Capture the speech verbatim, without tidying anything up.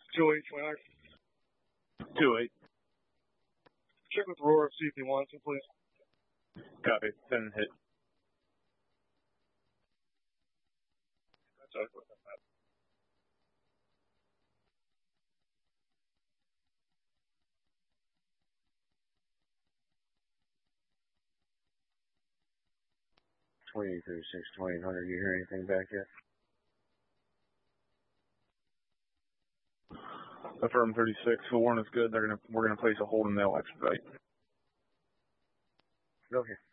two eight, twenty-nine. two eight. Check with Aurora, see if he wants him, please. Copy. Send and hit. That's okay. twenty-eight thirty-six, twenty-eight hundred. You hear anything back yet? Affirm thirty-six. The warrant is good. They're gonna we're gonna place a hold and they'll expedite. Okay.